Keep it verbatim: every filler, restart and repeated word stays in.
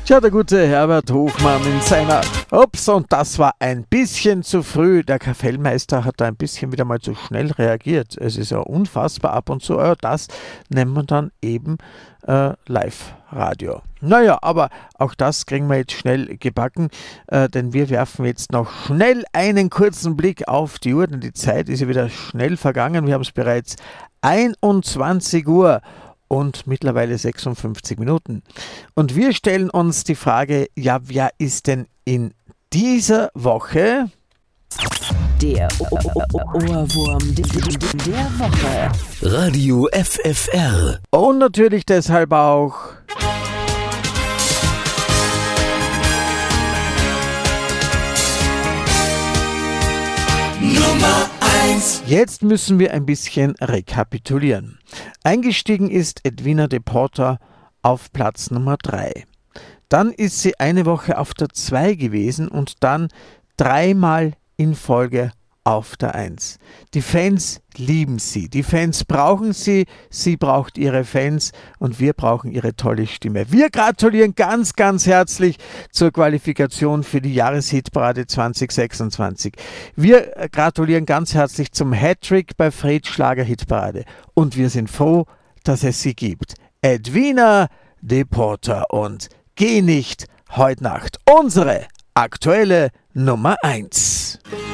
Tja, der gute Herbert Hofmann in seiner Ups, und das war ein bisschen zu früh. Der Kapellmeister hat da ein bisschen wieder mal zu schnell reagiert. Es ist ja unfassbar ab und zu. Ja, das nennt man dann eben äh, Live-Radio. Naja, aber auch das kriegen wir jetzt schnell gebacken, äh, denn wir werfen jetzt noch schnell einen kurzen Blick auf die Uhr, denn die Zeit ist ja wieder schnell vergangen. Wir haben es bereits einundzwanzig Uhr und mittlerweile sechsundfünfzig Minuten. Und wir stellen uns die Frage, ja, wer ist denn in dieser Woche der Ohrwurm der Woche? Radio F F R. Und natürlich deshalb auch Nummer eins. Jetzt müssen wir ein bisschen rekapitulieren. Eingestiegen ist Edwina Deporter auf Platz Nummer drei. Dann ist sie eine Woche auf der zwei gewesen und dann dreimal in Folge auf der eins. Die Fans lieben sie, die Fans brauchen sie, sie braucht ihre Fans und wir brauchen ihre tolle Stimme. Wir gratulieren ganz, ganz herzlich zur Qualifikation für die Jahreshitparade zwanzig sechsundzwanzig. Wir gratulieren ganz herzlich zum Hattrick bei Freds Schlager-Hitparade und wir sind froh, dass es sie gibt. Edwina Deporter und Geh nicht heut Nacht. Unsere aktuelle Nummer eins.